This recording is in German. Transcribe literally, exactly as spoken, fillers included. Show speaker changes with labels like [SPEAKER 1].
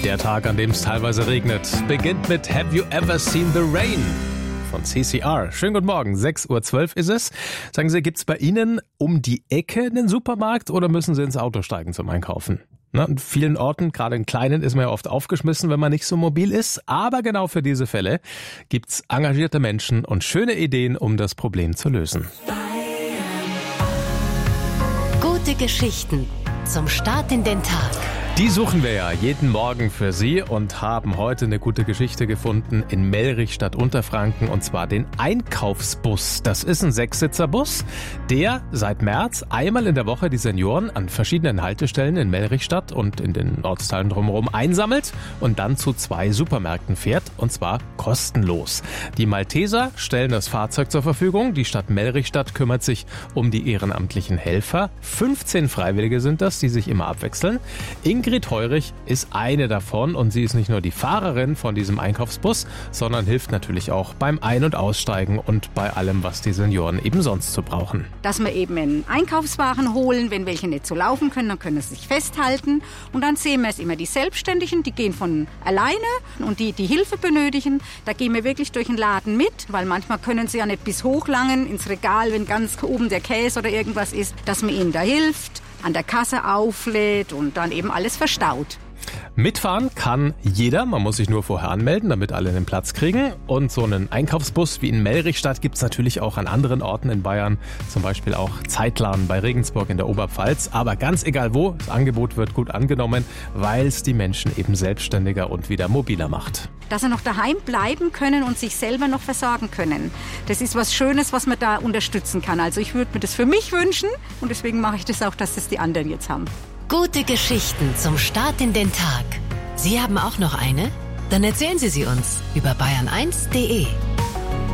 [SPEAKER 1] Der Tag, an dem es teilweise regnet, beginnt mit Have You Ever Seen the Rain? Von C C R. Schönen guten Morgen, sechs Uhr zwölf ist es. Sagen Sie, gibt's bei Ihnen um die Ecke einen Supermarkt oder müssen Sie ins Auto steigen zum Einkaufen? Na, an vielen Orten, gerade in kleinen, ist man ja oft aufgeschmissen, wenn man nicht so mobil ist. Aber genau für diese Fälle gibt's engagierte Menschen und schöne Ideen, um das Problem zu lösen.
[SPEAKER 2] Gute Geschichten zum Start in den Tag.
[SPEAKER 1] Die suchen wir ja jeden Morgen für Sie und haben heute eine gute Geschichte gefunden in Mellrichstadt Unterfranken, und zwar den Einkaufsbus. Das ist ein Sechssitzer-Bus, der seit März einmal in der Woche die Senioren an verschiedenen Haltestellen in Mellrichstadt und in den Ortsteilen drumherum einsammelt und dann zu zwei Supermärkten fährt, und zwar kostenlos. Die Malteser stellen das Fahrzeug zur Verfügung, die Stadt Mellrichstadt kümmert sich um die ehrenamtlichen Helfer. fünfzehn Freiwillige sind das, die sich immer abwechseln. Ingrid Heurich ist eine davon und sie ist nicht nur die Fahrerin von diesem Einkaufsbus, sondern hilft natürlich auch beim Ein- und Aussteigen und bei allem, was die Senioren eben sonst so brauchen.
[SPEAKER 3] Dass wir eben einen Einkaufswagen holen, wenn welche nicht so laufen können, dann können sie sich festhalten. Und dann sehen wir es immer, die Selbstständigen, die gehen von alleine, und die, die Hilfe benötigen, da gehen wir wirklich durch den Laden mit, weil manchmal können sie ja nicht bis hochlangen ins Regal, wenn ganz oben der Käse oder irgendwas ist, dass man ihnen da hilft, an der Kasse auflädt und dann eben alles verstaut.
[SPEAKER 1] Mitfahren kann jeder, man muss sich nur vorher anmelden, damit alle einen Platz kriegen. Und so einen Einkaufsbus wie in Mellrichstadt gibt es natürlich auch an anderen Orten in Bayern, zum Beispiel auch Zeitlern bei Regensburg in der Oberpfalz. Aber ganz egal wo, das Angebot wird gut angenommen, weil es die Menschen eben selbstständiger und wieder mobiler macht.
[SPEAKER 3] Dass sie noch daheim bleiben können und sich selber noch versorgen können. Das ist was Schönes, was man da unterstützen kann. Also ich würde mir das für mich wünschen und deswegen mache ich das auch, dass das die anderen jetzt haben.
[SPEAKER 2] Gute Geschichten zum Start in den Tag. Sie haben auch noch eine? Dann erzählen Sie sie uns über bayern eins punkt de.